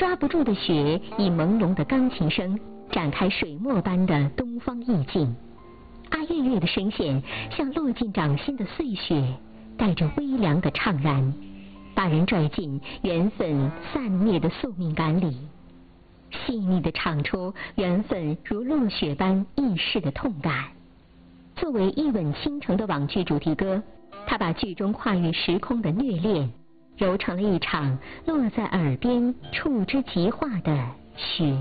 抓不住的雪以朦胧的钢琴声展开水墨般的东方意境。阿月月的声线像落进掌心的碎雪，带着微凉的怅然，把人拽进缘分散灭的宿命感里，细腻地唱出缘分如落雪般易逝的痛感。作为一吻倾城的网剧主题歌，他把剧中跨越时空的虐恋揉成了一场落在耳边触之即化的雪